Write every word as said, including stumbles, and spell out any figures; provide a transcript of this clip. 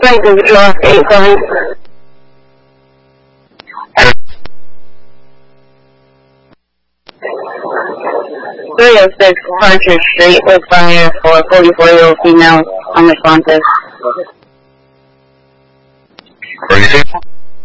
Right, is it North eight going? three oh six Partridge Street with fire for a forty-four-year-old female unresponsive. Are you safe?